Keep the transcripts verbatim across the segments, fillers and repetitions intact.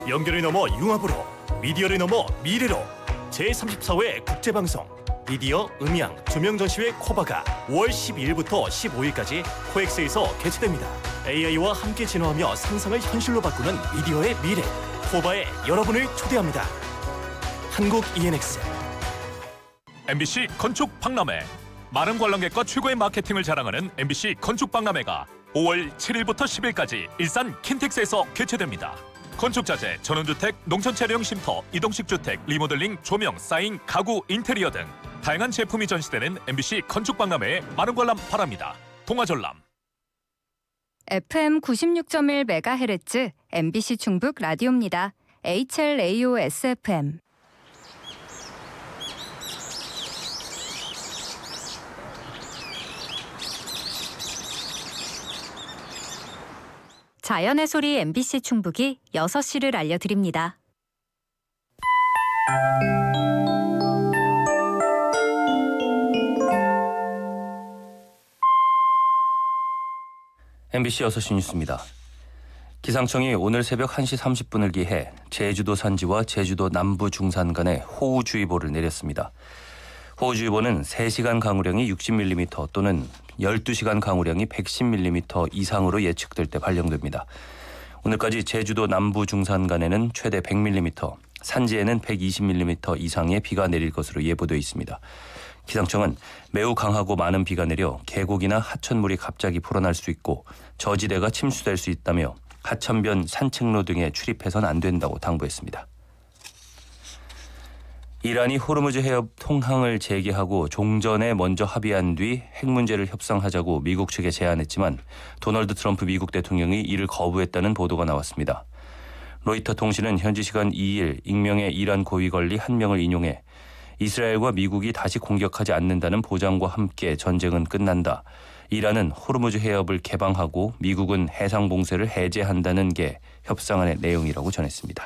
연결을 넘어 융합으로, 미디어를 넘어 미래로 제삼십사 회 국제방송 미디어 음향 조명전시회 코바가 오월 십이일부터 십오일까지 코엑스에서 개최됩니다. 에이아이와 함께 진화하며 상상을 현실로 바꾸는 미디어의 미래, 코바에 여러분을 초대합니다. 한국 이엔엑스. 엠비씨 건축 박람회. 많은 관람객과 최고의 마케팅을 자랑하는 엠비씨 건축 박람회가 오월 칠일부터 십일까지 일산 킨텍스에서 개최됩니다. 건축자재, 전원주택, 농촌차량 쉼터, 이동식 주택, 리모델링, 조명, 사인, 가구, 인테리어 등 다양한 제품이 전시되는 엠비씨 건축 박람회에 많은 관람 바랍니다. 동아전람. 에프엠 구십육 점 일 메가헤르츠 엠비씨 충북 라디오입니다. 에이치엘에이오에스에프엠. 자연의 소리 엠비씨 충북이 여섯 시를 알려드립니다. 엠비씨 여섯 시 뉴스입니다. 기상청이 오늘 새벽 한 시 삼십 분을 기해 제주도 산지와 제주도 남부 중산 간에 호우주의보를 내렸습니다. 호우주의보는 세 시간 강우량이 육십 밀리미터 또는 열두 시간 강우량이 백십 밀리미터 이상으로 예측될 때 발령됩니다. 오늘까지 제주도 남부 중산 간에는 최대 백 밀리미터, 산지에는 백이십 밀리미터 이상의 비가 내릴 것으로 예보돼 있습니다. 기상청은 매우 강하고 많은 비가 내려 계곡이나 하천물이 갑자기 불어날 수 있고 저지대가 침수될 수 있다며 하천변, 산책로 등에 출입해서는 안 된다고 당부했습니다. 이란이 호르무즈 해협 통항을 재개하고 종전에 먼저 합의한 뒤 핵 문제를 협상하자고 미국 측에 제안했지만 도널드 트럼프 미국 대통령이 이를 거부했다는 보도가 나왔습니다. 로이터 통신은 현지 시간 이일 익명의 이란 고위 관리 한 명을 인용해 이스라엘과 미국이 다시 공격하지 않는다는 보장과 함께 전쟁은 끝난다. 이란은 호르무즈 해협을 개방하고 미국은 해상 봉쇄를 해제한다는 게 협상안의 내용이라고 전했습니다.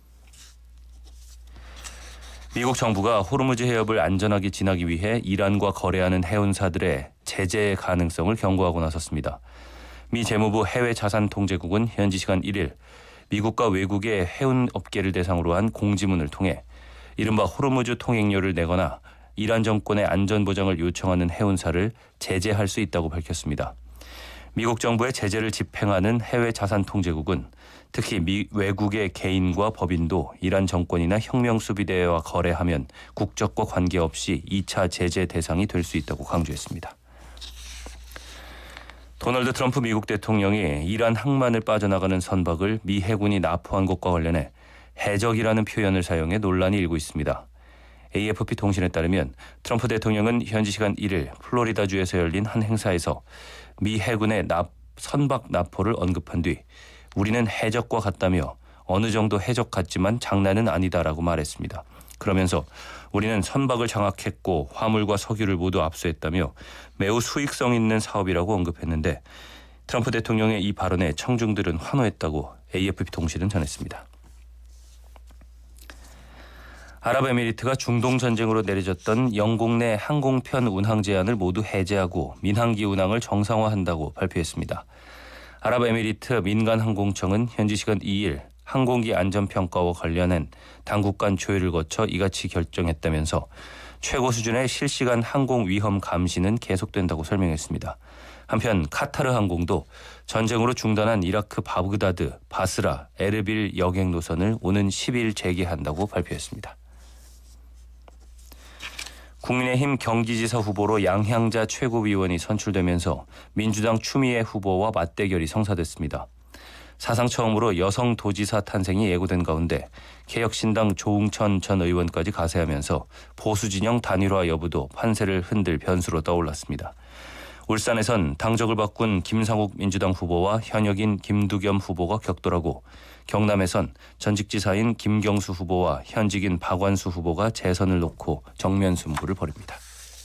미국 정부가 호르무즈 해협을 안전하게 지나기 위해 이란과 거래하는 해운사들의 제재 가능성을 경고하고 나섰습니다. 미 재무부 해외자산통제국은 현지 시간 일일 미국과 외국의 해운업계를 대상으로 한 공지문을 통해 이른바 호르무즈 통행료를 내거나 이란 정권의 안전보장을 요청하는 해운사를 제재할 수 있다고 밝혔습니다. 미국 정부의 제재를 집행하는 해외자산통제국은 특히 미, 외국의 개인과 법인도 이란 정권이나 혁명수비대와 거래하면 국적과 관계없이 이 차 제재 대상이 될 수 있다고 강조했습니다. 도널드 트럼프 미국 대통령이 이란 항만을 빠져나가는 선박을 미 해군이 납포한 것과 관련해 해적이라는 표현을 사용해 논란이 일고 있습니다. 에이에프피 통신에 따르면 트럼프 대통령은 현지 시간 일일 플로리다주에서 열린 한 행사에서 미 해군의 납, 선박 납포를 언급한 뒤 우리는 해적과 같다며 어느 정도 해적 같지만 장난은 아니다라고 말했습니다. 그러면서 우리는 선박을 장악했고 화물과 석유를 모두 압수했다며 매우 수익성 있는 사업이라고 언급했는데 트럼프 대통령의 이 발언에 청중들은 환호했다고 에이에프피 통신은 전했습니다. 아랍에미리트가 중동 전쟁으로 내려졌던 영국 내 항공편 운항 제한을 모두 해제하고 민항기 운항을 정상화한다고 발표했습니다. 아랍에미리트 민간항공청은 현지 시간 이일 항공기 안전평가와 관련한 당국 간 조율을 거쳐 이같이 결정했다면서 최고 수준의 실시간 항공 위험 감시는 계속된다고 설명했습니다. 한편 카타르 항공도 전쟁으로 중단한 이라크 바그다드, 바스라, 에르빌 여객 노선을 오는 십일 재개한다고 발표했습니다. 국민의힘 경기지사 후보로 양향자 최고위원이 선출되면서 민주당 추미애 후보와 맞대결이 성사됐습니다. 사상 처음으로 여성 도지사 탄생이 예고된 가운데 개혁신당 조응천 전 의원까지 가세하면서 보수진영 단일화 여부도 판세를 흔들 변수로 떠올랐습니다. 울산에선 당적을 바꾼 김상욱 민주당 후보와 현역인 김두겸 후보가 격돌하고 경남에선 전직지사인 김경수 후보와 현직인 박완수 후보가 재선을 놓고 정면 승부를 벌입니다.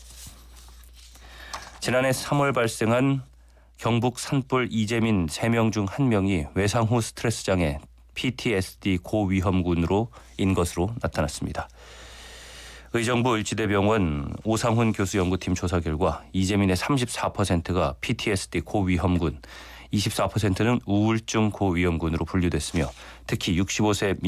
지난해 삼월 발생한 경북 산불 이재민 세 명 중 한 명이 외상 후 스트레스 장애 피티에스디 고위험군으로 인 것으로 나타났습니다. 의정부 을지대병원 오상훈 교수 연구팀 조사 결과 이재민의 삼십사 퍼센트가 피티에스디 고위험군, 이십사 퍼센트는 우울증 고위험군으로 분류됐으며 특히 육십오 세